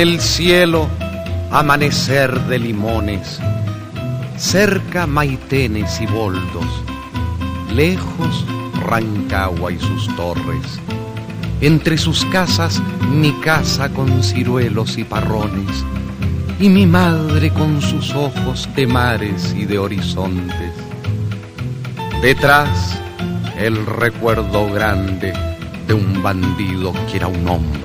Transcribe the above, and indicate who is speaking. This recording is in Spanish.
Speaker 1: El cielo, amanecer de limones, cerca Maitenes y Boldos, lejos Rancagua y sus torres, entre sus casas mi casa con ciruelos y parrones, y mi madre con sus ojos de mares y de horizontes. Detrás el recuerdo grande de un bandido que era un hombre.